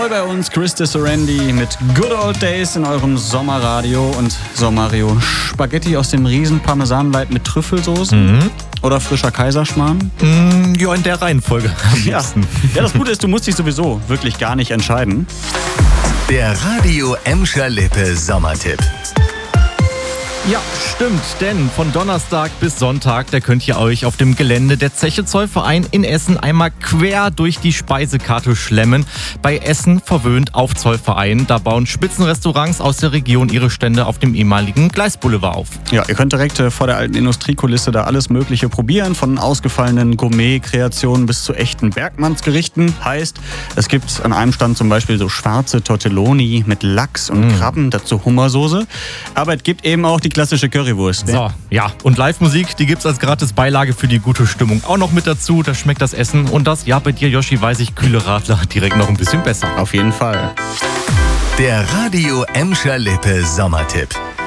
Neu bei uns Chris de Sorrendi mit Good Old Days in eurem Sommerradio. Und so, Mario, Spaghetti aus dem Riesen-Parmesanleib mit Trüffelsoße oder frischer Kaiserschmarrn? Ja, in der Reihenfolge am liebsten. Ja, das Gute ist, du musst dich sowieso wirklich gar nicht entscheiden. Der Radio Emscher Lippe Sommertipp. Ja, stimmt, denn von Donnerstag bis Sonntag, da könnt ihr euch auf dem Gelände der Zeche Zollverein in Essen einmal quer durch die Speisekarte schlemmen. Bei Essen verwöhnt auf Zollverein, da bauen Spitzenrestaurants aus der Region ihre Stände auf dem ehemaligen Gleisboulevard auf. Ja, ihr könnt direkt vor der alten Industriekulisse da alles Mögliche probieren, von ausgefallenen Gourmet-Kreationen bis zu echten Bergmannsgerichten. Heißt, es gibt an einem Stand zum Beispiel so schwarze Tortelloni mit Lachs und Krabben, dazu Hummersoße. Aber es gibt eben auch die klassische Currywurst. So, ja, und Live-Musik, die gibt's als gratis Beilage für die gute Stimmung auch noch mit dazu. Da schmeckt das Essen und das, ja, bei dir, Yoshi, weiß ich, kühle Radler direkt noch ein bisschen besser. Auf jeden Fall. Der Radio Emscher Lippe Sommertipp.